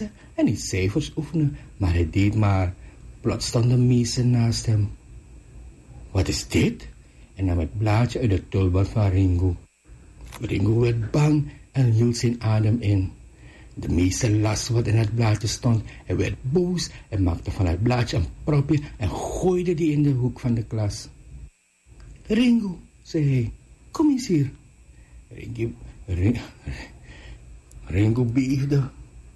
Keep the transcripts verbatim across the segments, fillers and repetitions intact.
lezen en niet cijfers oefenen, maar hij deed maar. Plots stond de meester naast hem. Wat is dit? En nam het blaadje uit de tulband van Ringo. Ringo werd bang en hield zijn adem in. De meester las wat in het blaadje stond. Hij werd boos en maakte van het blaadje een propje en gooide die in de hoek van de klas. Ringo, zei hij, kom eens hier. Ringo, Ringo, Ringo beefde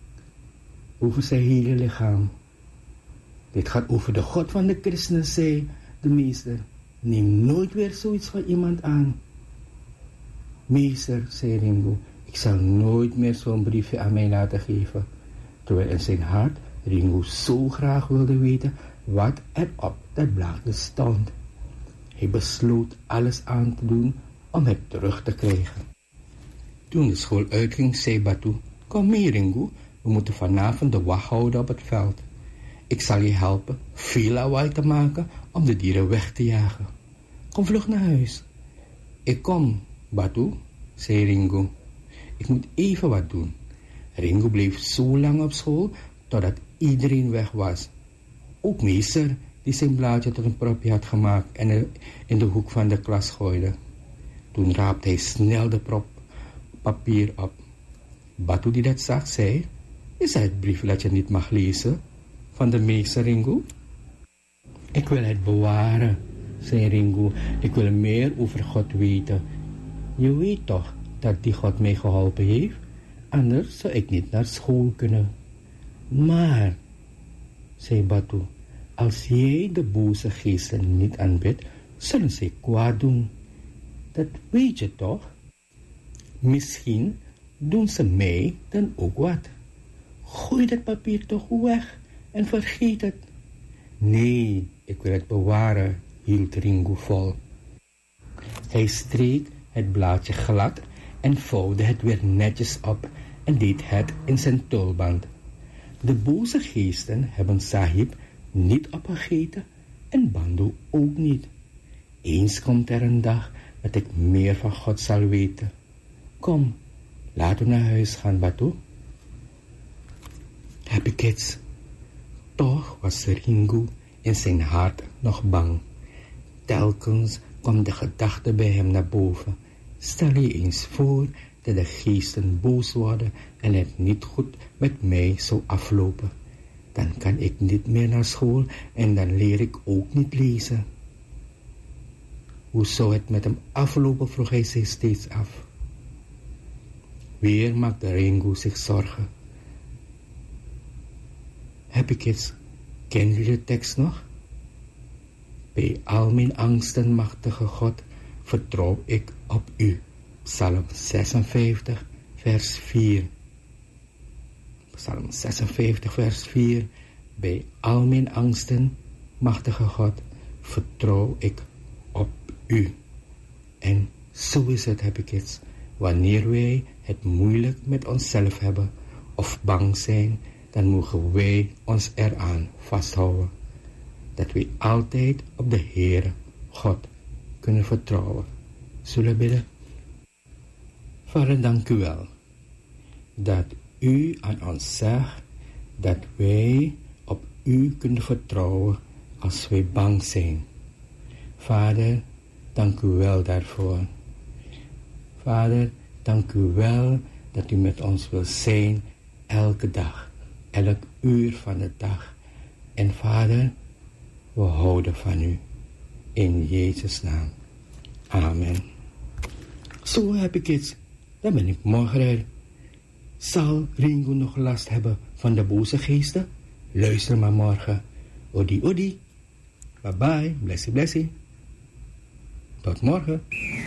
over zijn hele lichaam. Dit gaat over de God van de christenen, zei de meester. Neem nooit weer zoiets van iemand aan. Meester, zei Ringo, ik zal nooit meer zo'n briefje aan mij laten geven. Terwijl in zijn hart Ringo zo graag wilde weten wat er op dat blaadje stond. Hij besloot alles aan te doen om het terug te krijgen. Toen de school uitging, zei Batu, kom mee Ringo, we moeten vanavond de wacht houden op het veld. Ik zal je helpen veel lawaai te maken om de dieren weg te jagen. Kom vlug naar huis. Ik kom, Batu, zei Ringo. Ik moet even wat doen. Ringo bleef zo lang op school totdat iedereen weg was. Ook meester, die zijn blaadje tot een propje had gemaakt en er in de hoek van de klas gooide. Toen raapte hij snel de prop papier op. Batu, die dat zag, zei, is dat het briefje dat je niet mag lezen van de meester, Ringo? Ik wil het bewaren, zei Ringo. Ik wil meer over God weten. Je weet toch dat die God mij geholpen heeft? Anders zou ik niet naar school kunnen. Maar, zei Batu, als jij de boze geesten niet aanbidt, zullen zij kwaad doen. Dat weet je toch? Misschien doen ze mij dan ook wat. Gooi dat papier toch weg en vergeet het. Nee, ik wil het bewaren, hield Ringo vol. Hij streek het blaadje glad en vouwde het weer netjes op en deed het in zijn tulband. De boze geesten hebben Sahib niet opgegeten en Bandu ook niet. Eens komt er een dag dat ik meer van God zal weten. Kom, laten we naar huis gaan, Batu. Happy kids. Toch was Ringo in zijn hart nog bang. Telkens kwam de gedachte bij hem naar boven. Stel je eens voor dat de geesten boos worden en het niet goed met mij zou aflopen. Dan kan ik niet meer naar school en dan leer ik ook niet lezen. Hoe zou het met hem aflopen, vroeg hij zich steeds af. Weer maakte Ringo zich zorgen. Happy kids, kennen jullie de tekst nog? Bij al mijn angsten, machtige God, vertrouw ik op u. Psalm zesenvijftig, vers vier. Psalm zesenvijftig, vers vier. Bij al mijn angsten, machtige God, vertrouw ik op u. En zo is het, happy kids. Wanneer wij het moeilijk met onszelf hebben of bang zijn, dan mogen wij ons eraan vasthouden. Dat wij altijd op de Heere God kunnen vertrouwen. Zullen we bidden? Vader, dank u wel dat u aan ons zegt dat wij op u kunnen vertrouwen als wij bang zijn. Vader, dank u wel daarvoor. Vader, dank u wel dat u met ons wil zijn elke dag, elk uur van de dag. En Vader, we houden van u. In Jezus' naam. Amen. Zo heb ik het. Dan ben ik morgen er. Zal Ringo nog last hebben van de boze geesten? Luister maar morgen. Odi, odi. Bye bye. Blessie, blessie. Tot morgen.